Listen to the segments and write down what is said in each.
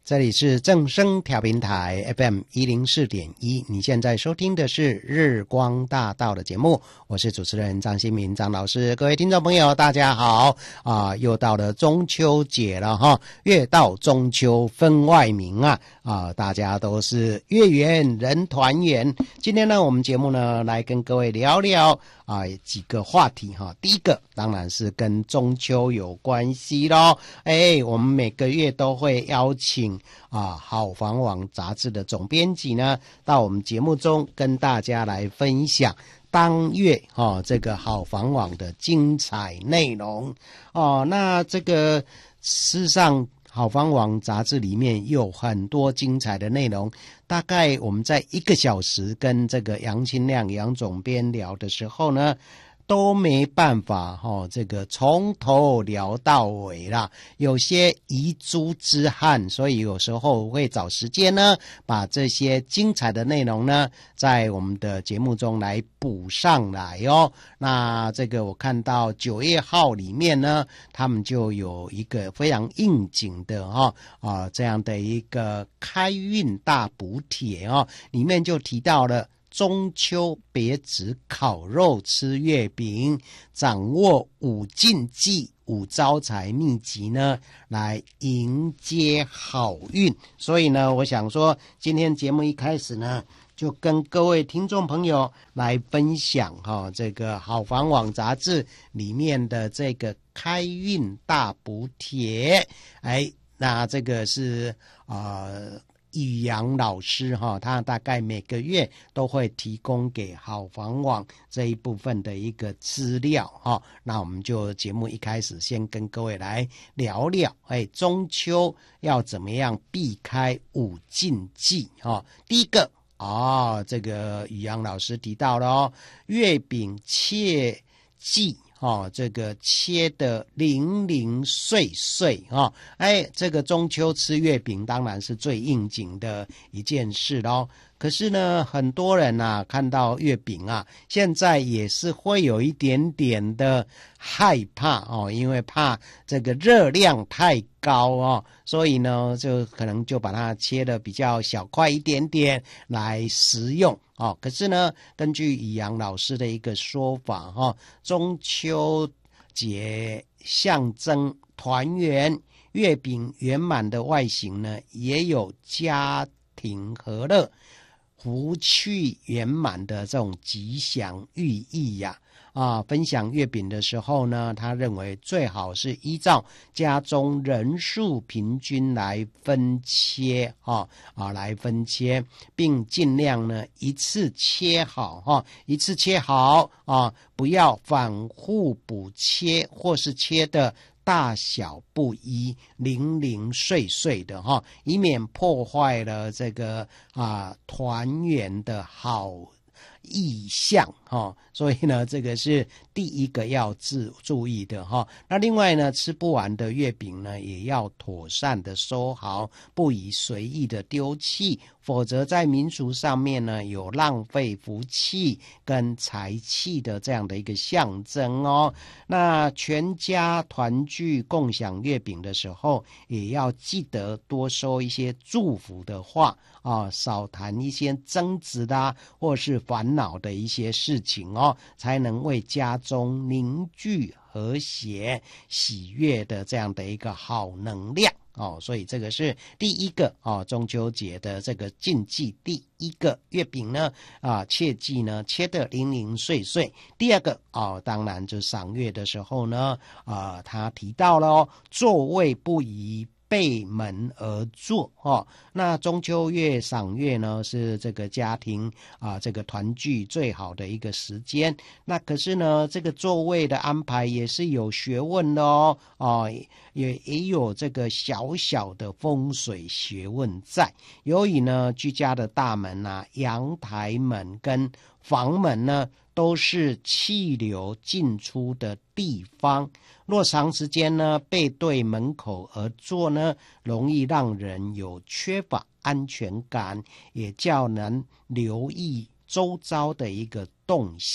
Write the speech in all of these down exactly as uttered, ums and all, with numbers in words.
这里是正声调频台 F M 一零四点一，你现在收听的是日光大道的节目，我是主持人张新民张老师。各位听众朋友大家好啊，又到了中秋节了哈，月到中秋分外明啊啊，大家都是月圆人团圆。今天呢，我们节目呢来跟各位聊聊啊几个话题哈。第一个当然是跟中秋有关系咯，哎，我们每个月都会邀请啊，好房网杂志的总编辑呢，到我们节目中跟大家来分享当月哦这个好房网的精彩内容哦。那这个事实上，好房网杂志里面有很多精彩的内容。大概我们在一个小时跟这个杨清亮杨总编聊的时候呢，都没办法齁，这个从头聊到尾啦，有些遗珠之憾，所以有时候会找时间呢，把这些精彩的内容呢，在我们的节目中来补上来哦。那这个我看到九月号里面呢，他们就有一个非常应景的哈啊这样的一个开运大补帖哦，里面就提到了中秋别只烤肉吃月饼，掌握五禁忌五招财秘籍呢，来迎接好运。所以呢，我想说今天节目一开始呢，就跟各位听众朋友来分享哈、哦、这个好房网杂志里面的这个开运大补帖。哎，那这个是呃宇阳老师哈，他大概每个月都会提供给好房网这一部分的一个资料哈。那我们就节目一开始先跟各位来聊聊，哎，中秋要怎么样避开五禁忌哈？第一个哦，这个宇阳老师提到了哦，月饼切记哦，这个切得零零碎碎哦，哎，这个中秋吃月饼当然是最应景的一件事咯。可是呢，很多人啊看到月饼啊，现在也是会有一点点的害怕哦，因为怕这个热量太高哦，所以呢，就可能就把它切得比较小块一点点来食用哦。可是呢，根据宇阳老师的一个说法哈、哦，中秋节象征团圆，月饼圆满的外形呢，也有家庭和乐、福气圆满的这种吉祥寓意呀、啊。啊，分享月饼的时候呢，他认为最好是依照家中人数平均来分切啊啊来分切，并尽量呢一次切好哈、啊，一次切好啊，不要反复补切或是切的大小不一、零零碎碎的哈，以免破坏了这个啊团圆的好意象哈。所以呢，这个是第一个要自注意的哈。那另外呢，吃不完的月饼呢，也要妥善的收好，不宜随意的丢弃，否则在民俗上面呢，有浪费福气跟财气的这样的一个象征哦。那全家团聚共享月饼的时候，也要记得多说一些祝福的话啊，少谈一些争执啦，或是烦恼的一些事情哦，才能为家中凝聚和谐、喜悦的这样的一个好能量。哦，所以这个是第一个哦，中秋节的这个禁忌。第一个月饼呢，啊，切记呢切得零零碎碎。第二个哦，当然就赏月的时候呢，啊，他提到了哦，座位不宜背门而坐哦。那中秋月赏月呢，是这个家庭啊这个团聚最好的一个时间。那可是呢，这个座位的安排也是有学问的哦，哦也也有这个小小的风水学问在。由于呢，居家的大门啊、阳台门跟房门呢，都是气流进出的地方。若长时间呢背对门口而坐呢，容易让人有缺乏安全感，也较难留意周遭的一个动向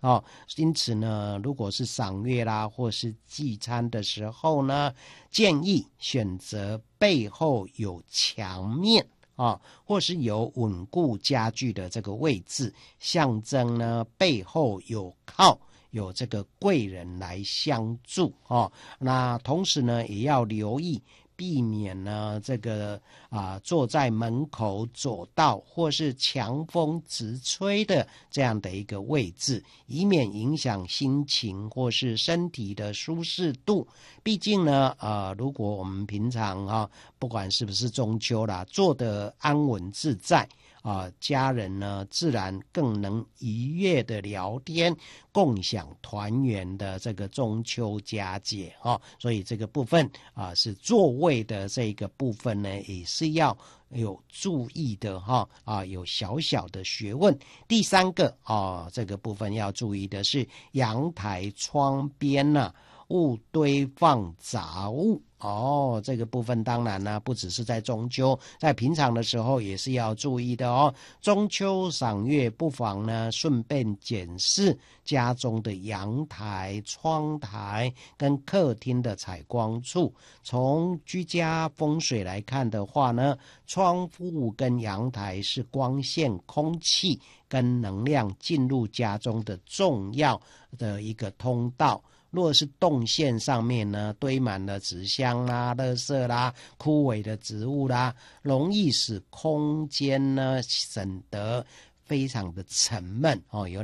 哦，因此呢，如果是赏月啦，或是聚餐的时候呢，建议选择背后有墙面啊，或是有稳固家具的这个位置，象征呢背后有靠。有这个贵人来相助哦，那同时呢，也要留意避免呢这个啊坐在门口走道或是强风直吹的这样的一个位置，以免影响心情或是身体的舒适度。毕竟呢，呃，如果我们平常啊，不管是不是中秋啦，做得安稳自在。啊，家人呢，自然更能愉悦的聊天，共享团圆的这个中秋佳节哦。所以这个部分啊，是座位的这个部分呢，也是要有注意的哈啊，有小小的学问。第三个啊，这个部分要注意的是阳台窗边呢、啊。勿堆放杂物哦，这个部分当然呢，不只是在中秋，在平常的时候也是要注意的哦。中秋赏月，不妨呢顺便检视家中的阳台、窗台跟客厅的采光处。从居家风水来看的话呢，窗户跟阳台是光线、空气跟能量进入家中的重要的一个通道。若是动线上面呢堆满了纸箱啦、垃圾啦、枯萎的植物啦，容易使空间呢显得非常的沉闷哦，有